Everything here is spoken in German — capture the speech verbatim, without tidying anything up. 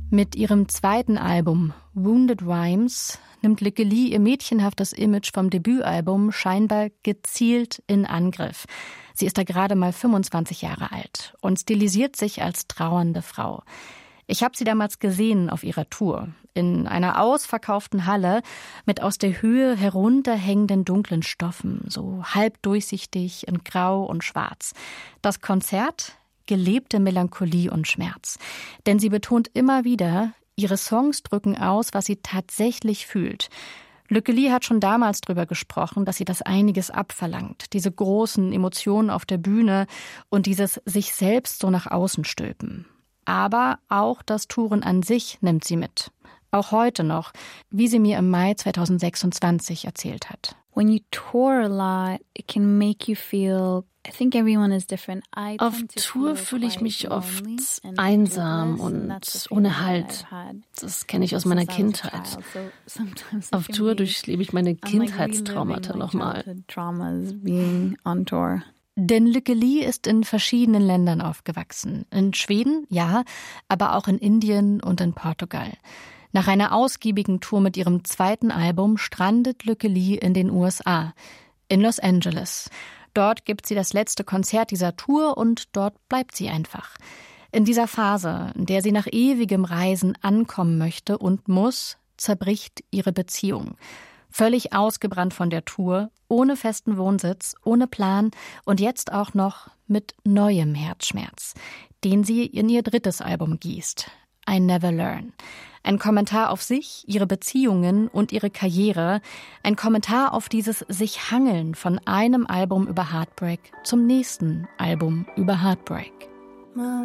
Mit ihrem zweiten Album Wounded Rhymes nimmt Lykke Li ihr mädchenhaftes Image vom Debütalbum scheinbar gezielt in Angriff. Sie ist da gerade mal fünfundzwanzig Jahre alt und stilisiert sich als trauernde Frau. Ich habe sie damals gesehen auf ihrer Tour, in einer ausverkauften Halle mit aus der Höhe herunterhängenden dunklen Stoffen, so halb durchsichtig in Grau und Schwarz. Das Konzert? Gelebte Melancholie und Schmerz. Denn sie betont immer wieder, ihre Songs drücken aus, was sie tatsächlich fühlt. Lykke Li hat schon damals darüber gesprochen, dass sie das einiges abverlangt. Diese großen Emotionen auf der Bühne und dieses sich selbst so nach außen stülpen. Aber auch das Touren an sich nimmt sie mit. Auch heute noch, wie sie mir im Mai zweitausendsechsundzwanzig erzählt hat. When you tour a lot, it can make you feel Auf Tour fühle ich mich oft einsam und ohne Halt. Das kenne ich aus meiner Kindheit. Auf Tour durchlebe ich meine Kindheitstraumata nochmal. Denn Lykke Li ist in verschiedenen Ländern aufgewachsen. In Schweden, ja, aber auch in Indien und in Portugal. Nach einer ausgiebigen Tour mit ihrem zweiten Album strandet Lykke Li in den U S A, in Los Angeles. Dort gibt sie das letzte Konzert dieser Tour und dort bleibt sie einfach. In dieser Phase, in der sie nach ewigem Reisen ankommen möchte und muss, zerbricht ihre Beziehung. Völlig ausgebrannt von der Tour, ohne festen Wohnsitz, ohne Plan und jetzt auch noch mit neuem Herzschmerz, den sie in ihr drittes Album gießt, I Never Learn. Ein Kommentar auf sich, ihre Beziehungen und ihre Karriere. Ein Kommentar auf dieses sich hangeln von einem Album über Heartbreak zum nächsten Album über Heartbreak.